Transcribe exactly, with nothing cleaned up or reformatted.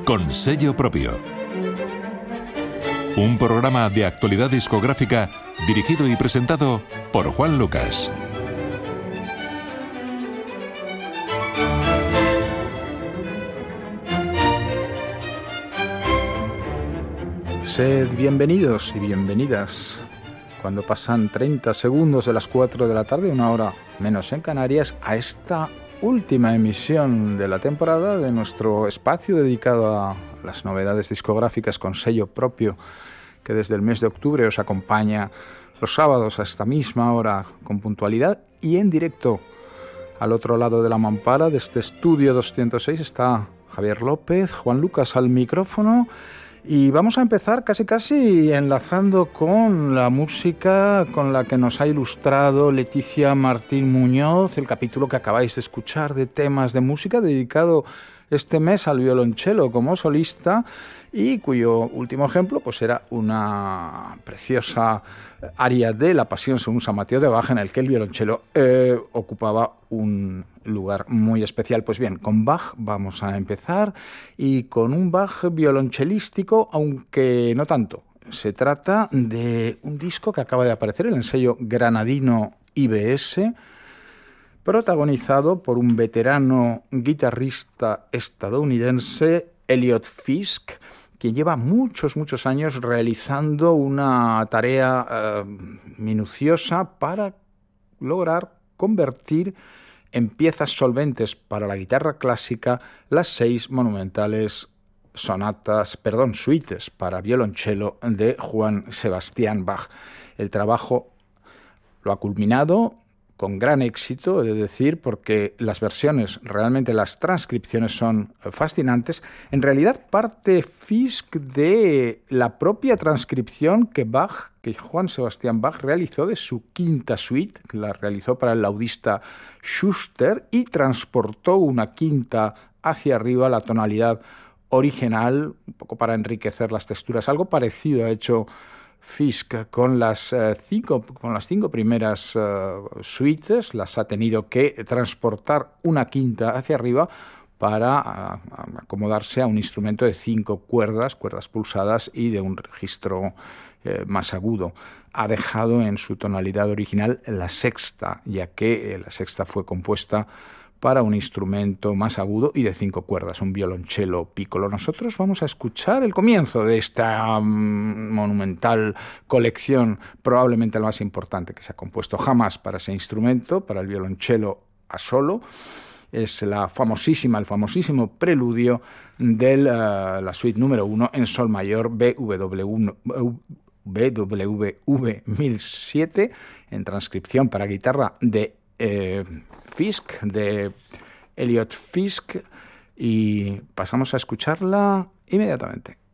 con sello propio. Un programa de actualidad discográfica dirigido y presentado por Juan Lucas. Sed bienvenidos y bienvenidas. Cuando pasan treinta segundos de las cuatro de la tarde, una hora menos en Canarias, a esta última emisión de la temporada de nuestro espacio dedicado a las novedades discográficas con sello propio, que desde el mes de octubre os acompaña los sábados a esta misma hora con puntualidad y en directo. Al otro lado de la mampara de este estudio doscientos seis está Javier López, Juan Lucas al micrófono. Y vamos a empezar casi casi enlazando con la música con la que nos ha ilustrado Leticia Martín Muñoz, el capítulo que acabáis de escuchar de temas de música dedicado este mes al violonchelo como solista, y cuyo último ejemplo pues era una preciosa aria de La Pasión según San Mateo de Bach, en el que el violonchelo eh, ocupaba un lugar muy especial. Pues bien, con Bach vamos a empezar, y con un Bach violonchelístico, aunque no tanto. Se trata de un disco que acaba de aparecer en el sello granadino I B S, protagonizado por un veterano guitarrista estadounidense, Elliot Fisk, quien lleva muchos, muchos años realizando una tarea eh, minuciosa para lograr convertir en piezas solventes para la guitarra clásica las seis monumentales sonatas, perdón, suites para violonchelo de Johann Sebastian Bach. El trabajo lo ha culminado con gran éxito, he de decir, porque las versiones, realmente las transcripciones son fascinantes. En realidad parte Fisk de la propia transcripción que Bach, que Johann Sebastian Bach realizó de su quinta suite, que la realizó para el laudista Schuster, y transportó una quinta hacia arriba, la tonalidad original, un poco para enriquecer las texturas. Algo parecido ha hecho Fisk con las, uh, cinco, con las cinco primeras uh, suites. Las ha tenido que transportar una quinta hacia arriba para uh, acomodarse a un instrumento de cinco cuerdas, cuerdas pulsadas y de un registro uh, más agudo. Ha dejado en su tonalidad original la sexta, ya que uh, la sexta fue compuesta para un instrumento más agudo y de cinco cuerdas, un violonchelo piccolo. Nosotros vamos a escuchar el comienzo de esta um, monumental colección, probablemente la más importante que se ha compuesto jamás para ese instrumento, para el violonchelo a solo. Es la famosísima, el famosísimo preludio de uh, la suite número uno en sol mayor, B W V mil siete, en transcripción para guitarra de Eh, Fisk, de Elliot Fisk, y pasamos a escucharla inmediatamente.